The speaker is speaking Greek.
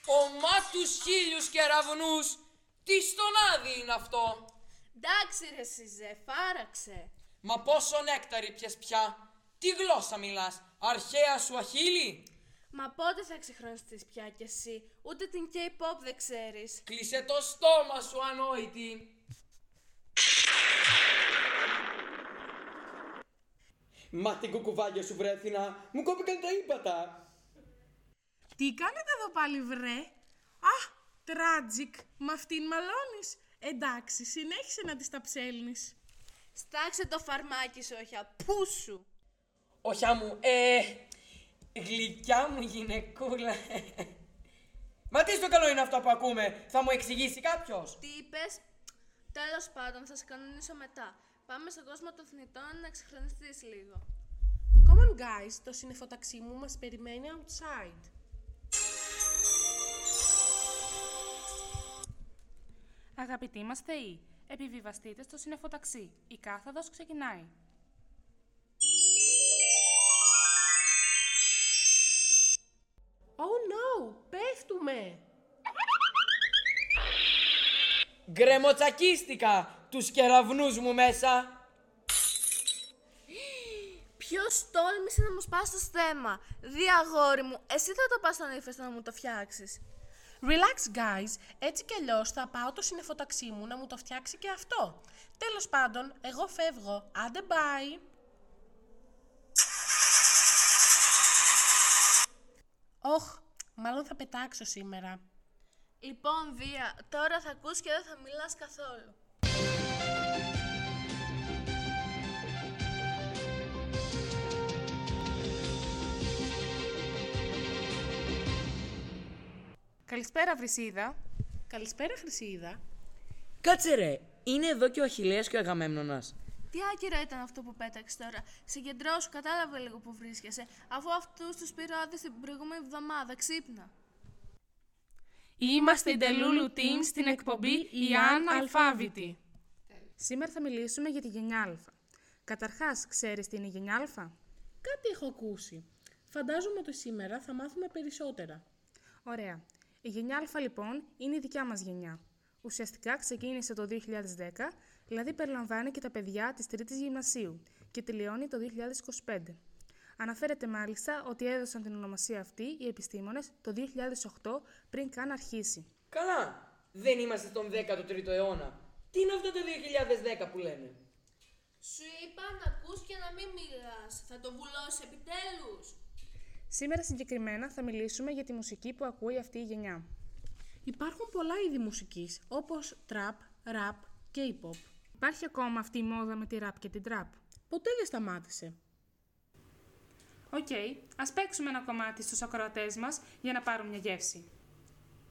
Ομά τους 1000 κεραυνούς. Τι στον άδει είναι αυτό? Εντάξει ρε Σιζέ, φάραξε. Μα πόσο νέκταρι πιες πια? Τι γλώσσα μιλάς? Αρχαία σου Αχίλη? Μα πότε θα ξεχρονιστείς πια κι εσύ? Ούτε την K-pop δεν ξέρεις. Κλείσε το στόμα σου, ανόητη. Μα την κουκουβάγια σου βρέθηνα, μου κόπηκαν τα ύπατα. Τι κάνετε εδώ πάλι βρε? Τράτζικ, μ' αυτήν μαλώνεις. Εντάξει, συνέχισε να της τα ψέλνεις. Στάξε το φαρμάκι σου, όχια, πού σου. Όχια μου, γλυκιά μου γυναικούλα. Μα τι στο καλό είναι αυτό που ακούμε? Θα μου εξηγήσει κάποιος? Τι είπες? Τέλος πάντων, θα σε κανονίσω μετά. Πάμε στον κόσμο των θνητών να ξεχρονιστείς λίγο. Come on guys, το συννεφοταξί μου μας περιμένει outside. Αγαπητοί μας θεοί, επιβιβαστείτε στο συννεφοταξί. Η κάθοδος ξεκινάει. Oh no, πέφτουμε! Γκρεμοτσακίστηκα τους κεραυνούς μου μέσα. Ποιος τόλμησε να μου σπάσει το στέμα? Δι' αγόρι μου, εσύ θα το πας στον ύφεστο να μου το φτιάξεις. Relax guys, έτσι κι αλλιώς θα πάω το συννεφοταξί μου να μου το φτιάξει και αυτό. Τέλος πάντων, εγώ φεύγω. Άντε bye! Όχ, μάλλον θα πετάξω σήμερα. Λοιπόν, Δία, τώρα θα ακούς και δεν θα μιλάς καθόλου. Καλησπέρα, Βρυσίδα. Καλησπέρα Χρυσίδα. Κάτσε ρε, είναι εδώ και ο Αχιλλέας και ο Αγαμέμνονας. Τι άκυρο ήταν αυτό που πέταξε τώρα. Συγκεντρώσου, κατάλαβε λίγο που βρίσκεσαι. Αφού αυτούς τους πήρε ο Άδης την προηγούμενη εβδομάδα, ξύπνα. Είμαστε η Τελούλου Team στην εκπομπή «Η Αν Αλφάβητη». Σήμερα θα μιλήσουμε για τη γενιά Α. Καταρχάς, ξέρεις τι είναι η γενιά Α? Κάτι έχω ακούσει. Φαντάζομαι ότι σήμερα θα μάθουμε περισσότερα. Ωραία. Η γενιά Α λοιπόν είναι η δικιά μας γενιά. Ουσιαστικά ξεκίνησε το 2010, δηλαδή περιλαμβάνει και τα παιδιά της 3ης γυμνασίου και τελειώνει το 2025. Αναφέρεται μάλιστα ότι έδωσαν την ονομασία αυτή οι επιστήμονες το 2008 πριν καν αρχίσει. Καλά, δεν είμαστε στον 13ο αιώνα. Τι είναι αυτό το 2010 που λένε? Σου είπα να ακούς και να μην μιλάς. Θα το βουλώσει επιτέλους. Σήμερα συγκεκριμένα θα μιλήσουμε για τη μουσική που ακούει αυτή η γενιά. Υπάρχουν πολλά είδη μουσικής, όπως trap, rap, K-pop. Υπάρχει ακόμα αυτή η μόδα με τη rap και την trap? Ποτέ δεν σταμάτησε. Οκ, ας παίξουμε ένα κομμάτι στους ακροατές μας για να πάρουν μια γεύση.